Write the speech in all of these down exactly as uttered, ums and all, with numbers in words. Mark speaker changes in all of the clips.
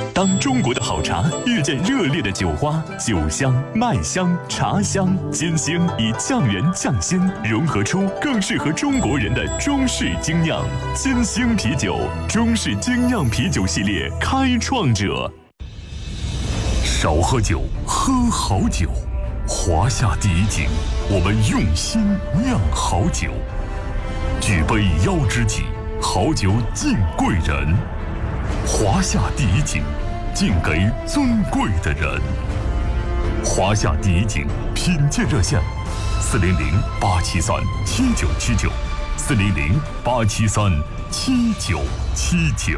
Speaker 1: 当中国的好茶遇见热烈的酒花，酒香、麦香、茶香、金星以匠人匠心融合出更适合中国人的中式精酿。金星啤酒，中式精酿啤酒系列开创者。少喝酒，喝好酒。华夏第一景，我们用心酿好酒。举杯邀知己，好酒敬贵人。华夏第一景，敬给尊贵的人。华夏第一景品鉴热线：四零零八七三七九七九，四零零八七三七九七九。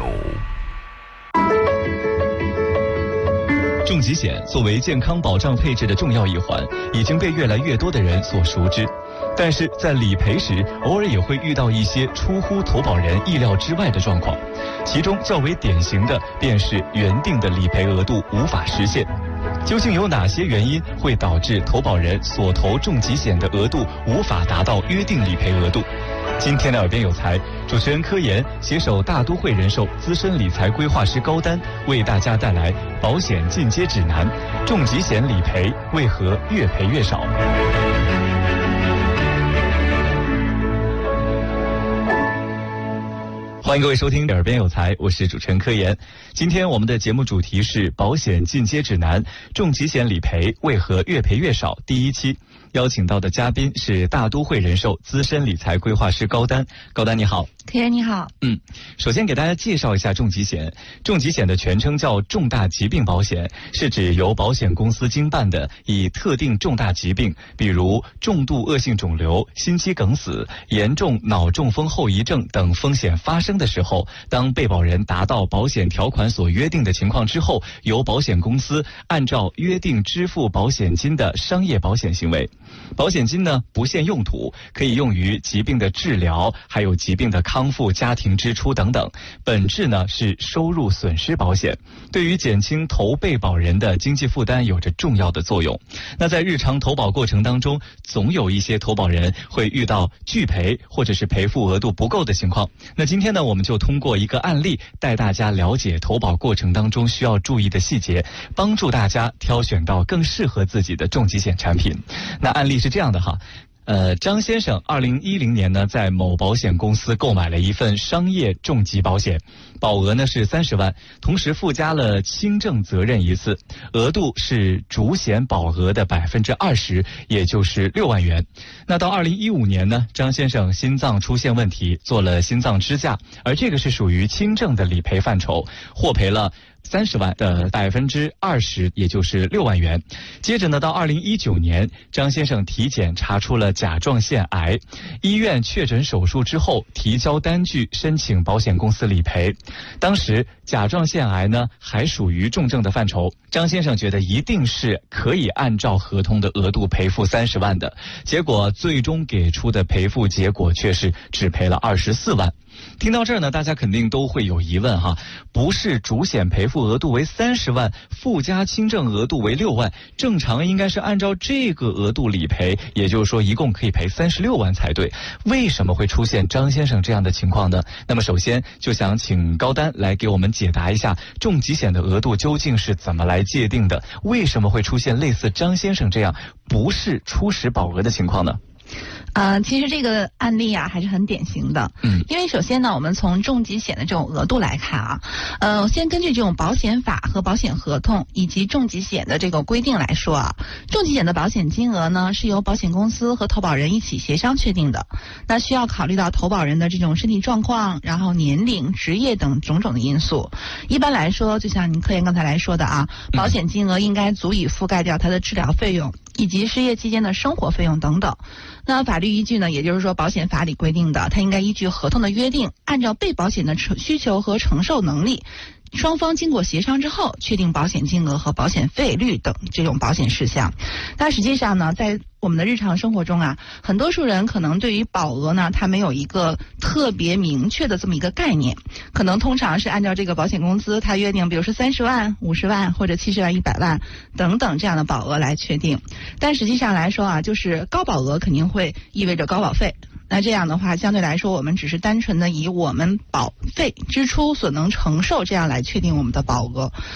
Speaker 2: 重疾险作为健康保障配置的重要一环，已经被越来越多的人所熟知。但是在理赔时，偶尔也会遇到一些出乎投保人意料之外的状况，其中较为典型的便是原定的理赔额度无法实现。究竟有哪些原因会导致投保人所投重疾险的额度无法达到约定理赔额度？今天的耳边有财，主持人柯岩携手大都会人寿资深理财规划师高丹，为大家带来保险进阶指南：重疾险理赔为何越赔越少？欢迎各位收听耳边有财，我是主持人柯岩。今天我们的节目主题是保险进阶指南：重疾险理赔为何越赔越少第一期。邀请到的嘉宾是大都会人寿资深理财规划师高丹。高丹你好。
Speaker 3: 柯岩你好。
Speaker 2: 嗯，首先给大家介绍一下重疾险。重疾险的全称叫重大疾病保险，是指由保险公司经办的以特定重大疾病，比如重度恶性肿瘤、心肌梗死、严重脑中风后遗症等风险发生的时候，当被保人达到保险条款所约定的情况之后，由保险公司按照约定支付保险金的商业保险行为。保险金呢不限用途，可以用于疾病的治疗，还有疾病的康复、家庭支出等等。本质呢是收入损失保险，对于减轻投被保人的经济负担有着重要的作用。那在日常投保过程当中，总有一些投保人会遇到拒赔或者是赔付额度不够的情况。那今天呢，我们就通过一个案例带大家了解投保过程当中需要注意的细节，帮助大家挑选到更适合自己的重疾险产品。那案例是这样的哈，呃，张先生二零一零年呢，在某保险公司购买了一份商业重疾保险，保额呢是三十万，同时附加了轻症责任一次，额度是主险保额的百分之二十，也就是六万元。那到二零一五年呢，张先生心脏出现问题，做了心脏支架，而这个是属于轻症的理赔范畴，获赔了三十万的百分之二十，也就是六万元。接着呢，到二零一九年，张先生体检查出了甲状腺癌，医院确诊手术之后，提交单据申请保险公司理赔。当时甲状腺癌呢还属于重症的范畴，张先生觉得一定是可以按照合同的额度赔付三十万的，结果最终给出的赔付结果却是只赔了二十四万。听到这儿呢，大家肯定都会有疑问哈，不是主险赔付额度为三十万，附加轻症额度为六万，正常应该是按照这个额度理赔，也就是说一共可以赔三十六万才对，为什么会出现张先生这样的情况呢？那么首先就想请高丹来给我们解答一下重疾险的额度究竟是怎么来界定的，为什么会出现类似张先生这样不是初始保额的情况呢？
Speaker 3: 呃，其实这个案例啊还是很典型的，嗯，因为首先呢，我们从重疾险的这种额度来看啊，呃，先根据这种保险法和保险合同以及重疾险的这个规定来说啊，重疾险的保险金额呢是由保险公司和投保人一起协商确定的，那需要考虑到投保人的这种身体状况，然后年龄、职业等种种的因素。一般来说，就像您科研刚才来说的啊，保险金额应该足以覆盖掉他的治疗费用以及失业期间的生活费用等等。那法律依据呢，也就是说保险法里规定的，它应该依据合同的约定，按照被保险的需求和承受能力，双方经过协商之后，确定保险金额和保险费率等这种保险事项。但实际上呢，在我们的日常生活中啊，很多数人可能对于保额呢，它没有一个特别明确的这么一个概念，可能通常是按照这个保险公司它约定，比如说三十万、五十万或者七十万、一百万等等这样的保额来确定。但实际上来说啊，就是高保额肯定会意味着高保费。那这样的话，相对来说，我们只是单纯的以我们保费支出所能承受这样来确定我们的保额。